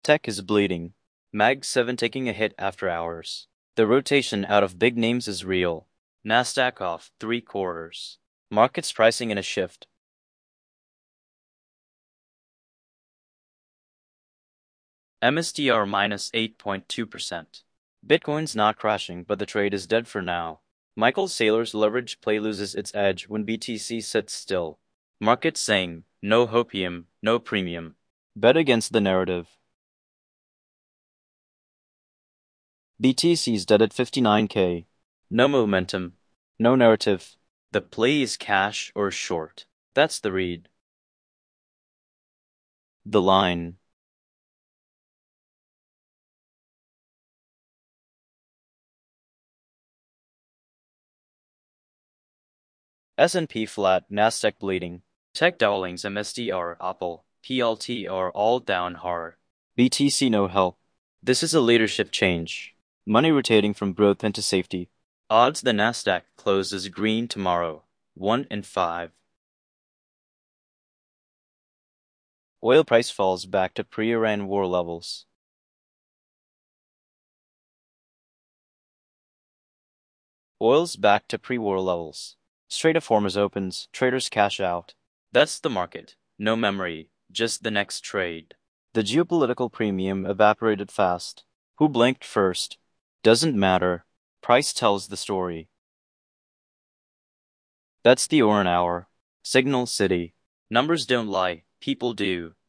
Tech is bleeding. Mag 7 taking a hit after hours. The rotation out of big names is real. Nasdaq off 3/4. Markets pricing in a shift. MSTR minus 8.2%. Bitcoin's not crashing, but the trade is dead for now. Michael Saylor's leverage play loses its edge when BTC sits still. Markets saying, no hopium, no premium. Bet against the narrative. BTC's dead at 59K. No momentum. No narrative. The play is cash or short. That's the read. The line. S&P flat, Nasdaq bleeding. Tech darlings MSTR, Apple, PLT are all down hard. BTC no help. This is a leadership change. Money rotating from growth into safety. Odds the Nasdaq closes green tomorrow. 1 in 5. Oil price falls back to pre-Iran war levels. Oil's back to pre-war levels. Strait of Hormuz opens, traders cash out. That's the market. No memory, just the next trade. The geopolitical premium evaporated fast. Who blinked first? Doesn't matter. Price tells the story. That's the Oran Hour. Signal City. Numbers don't lie, people do.